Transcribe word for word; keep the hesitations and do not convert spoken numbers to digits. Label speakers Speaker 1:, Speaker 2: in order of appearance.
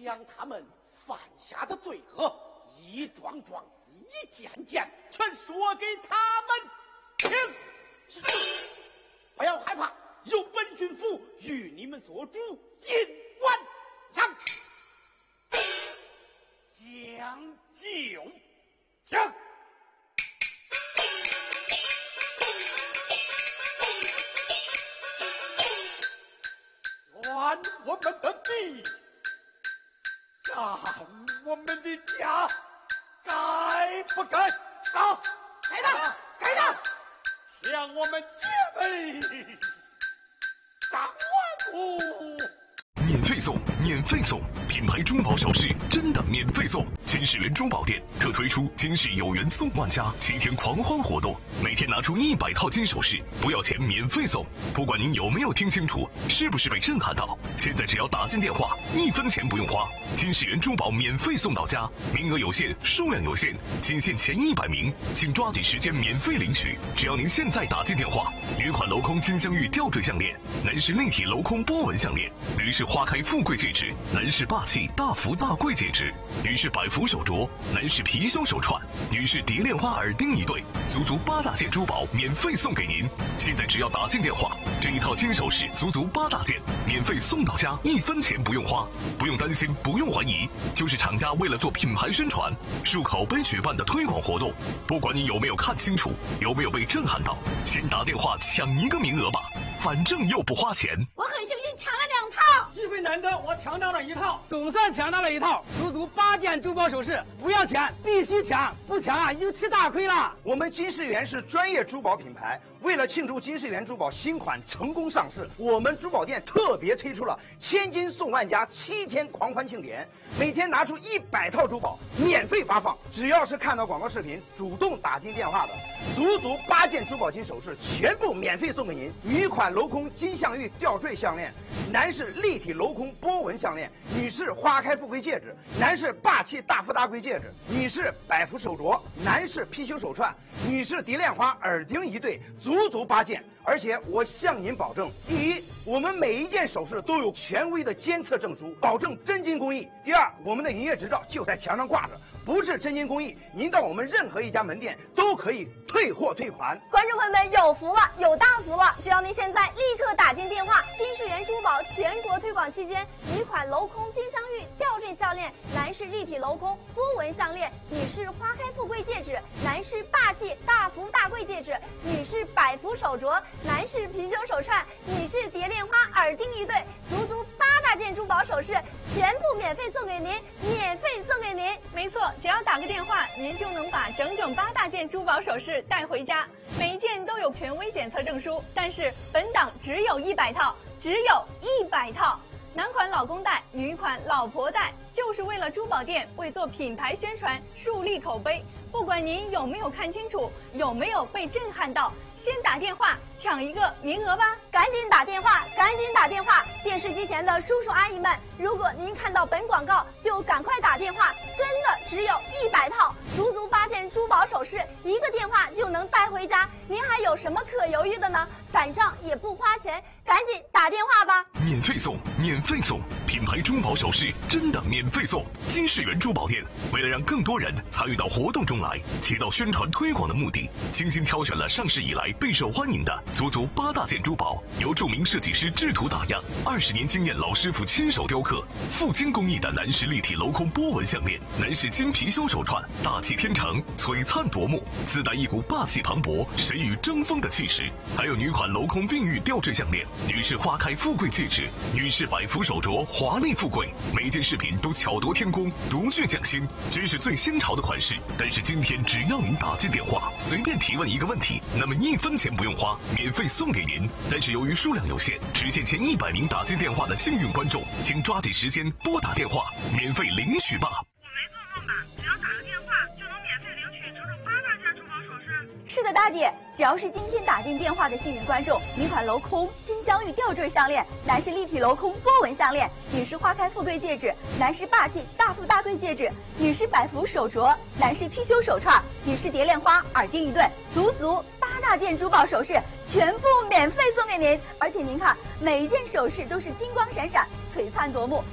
Speaker 1: 将他们犯下的罪恶一桩桩、一件件全说给他们听。不要害怕，有本郡府与你们做主，尽管上。将就将。还我们的地，占我们的家，该不该打？
Speaker 2: 该打，该打！
Speaker 1: 向我们姐妹打完舞。
Speaker 3: 免费送，免费送！品牌珠宝首饰真的免费送！金世源珠宝店特推出金世有缘送万家七天狂欢活动，每天拿出一百套金首饰，不要钱免费送。不管您有没有听清楚，是不是被震撼到？现在只要打进电话，一分钱不用花，金世源珠宝免费送到家，名额有限，数量有限，仅限前一百名，请抓紧时间免费领取。只要您现在打进电话，女款镂空金镶玉吊坠项链，男士立体镂空波纹项链，女士花开富贵戒指，男士霸气大福大贵戒指，女士百福手镯，男士貔貅手串，女士蝶恋花耳钉一对，足足八大件珠宝免费送给您。现在只要打进电话，这一套金首饰足足八大件免费送到家，一分钱不用花，不用担心，不用怀疑，就是厂家为了做品牌宣传，漱口杯举办的推广活动。不管你有没有看清楚，有没有被震撼到，先打电话抢一个名额吧，反正又不花钱。
Speaker 4: 我很幸运抢了两套，
Speaker 5: 机会难得，我抢到了一套，总算抢到了一套，足足八件珠宝首饰，不要钱，必须抢，不抢啊，已经吃大亏了。
Speaker 2: 我们金世源是专业珠宝品牌，为了庆祝金世源珠宝新款成功上市，我们珠宝店特别推出了千金送万家七天狂欢庆典，每天拿出一百套珠宝免费发放，只要是看到广告视频主动打进电话的，足足八件珠宝金首饰全部免费送给您。女款镂空金镶玉吊坠项链，男士立体镂空波纹项链，女士花开富贵戒指，男士霸气大富大贵戒指，女士百福手镯，男士貔貅手串，女士蝶恋花耳钉一对，足足八件。而且我向您保证，第一，我们每一件首饰都有权威的监测证书，保证真金工艺；第二，我们的营业执照就在墙上挂着，不是真金工艺，您到我们任何一家门店都可以退货退款。
Speaker 4: 观众朋友们有福了，有大福了！只要您现在立刻打进电话，金世源珠宝全国推广期间，女款镂空金镶玉吊坠项链，男士立体镂空波纹项链，女士花开富贵戒指，男士霸气大福大贵戒指，女士百福手镯，男士貔貅手串，女士蝶恋花耳钉一对，足足八大件珠宝首饰全部免费送给您，免费送给您。
Speaker 6: 没错，只要打个电话，您就能把整整八大件珠宝首饰带回家，每一件都有权威检测证书。但是本档只有一百套，只有一百套。男款老公带，女款老婆带，就是为了珠宝店为做品牌宣传树立口碑。不管您有没有看清楚，有没有被震撼到，先打电话抢一个名额吧！
Speaker 4: 赶紧打电话，赶紧打电话！电视机前的叔叔阿姨们，如果您看到本广告，就赶快打电话，真的只有一百套，足足八件珠宝首饰，一个电话就能带回家，您还有什么可犹豫的呢？反正也不花钱，赶紧打电话吧！
Speaker 3: 免费送，免费送！品牌珠宝首饰真的免费送！金世源珠宝店为了让更多人参与到活动中来，起到宣传推广的目的，精心挑选了上市以来备受欢迎的足足八大件珠宝，由著名设计师制图打样，二十年经验老师傅亲手雕刻，富金工艺的男士立体镂空波纹项链，男士金貔貅手串，大气天成，璀璨夺目，自带一股霸气磅礴、神与争锋的气势。还有女款镂空并玉吊坠项链，女士花开富贵戒指，女士百福手镯，华丽富贵。每件饰品都巧夺天工，独具匠心，真是最新潮的款式。但是今天只要您打进电话，随便提问一个问题，那么一分钱不用花，免费送给您。但是由于数量有限，只限前一百名打进电话的幸运观众，请抓紧时间拨打电话，免费领取吧。
Speaker 7: 我没做梦吧？只要打个电话就能免费领取整整八大件珠宝首饰？
Speaker 4: 是的，大姐，只要是今天打进电话的幸运观众，女款镂空金镶玉吊坠项链，男士立体镂空波纹项链，女士花开富贵戒指，男士霸气大富大贵戒指，女士百福手镯，男士貔貅手串，女士蝶恋花耳钉一对，足足八大件珠宝首饰全部免费送给您。而且您看，每一件首饰都是金光闪闪，璀璨夺目，